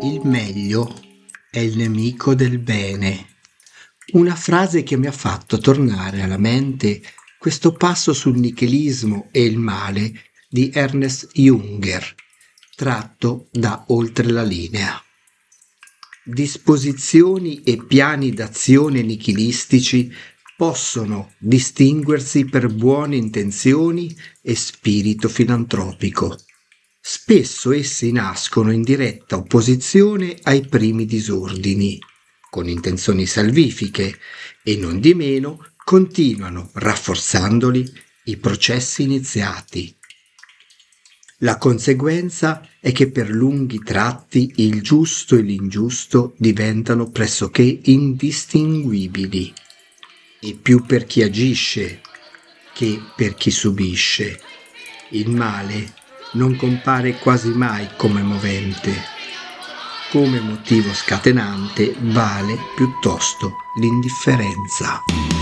Il meglio è il nemico del bene. Una frase che mi ha fatto tornare alla mente questo passo sul nichilismo e il male di Ernest Junger, tratto da Oltre la linea. Disposizioni e piani d'azione nichilistici possono distinguersi per buone intenzioni e spirito filantropico. Spesso essi nascono in diretta opposizione ai primi disordini, con intenzioni salvifiche, e non di meno continuano, rafforzandoli, i processi iniziati. La conseguenza è che per lunghi tratti il giusto e l'ingiusto diventano pressoché indistinguibili, e più per chi agisce che per chi subisce. Il male non compare quasi mai come movente. Come motivo scatenante vale piuttosto l'indifferenza.